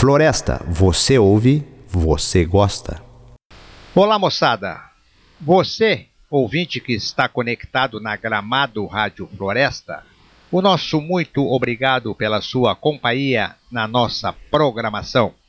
Floresta, você ouve, você gosta. Olá, moçada. Você, ouvinte que está conectado na Gramado Rádio Floresta, o nosso muito obrigado pela sua companhia na nossa programação.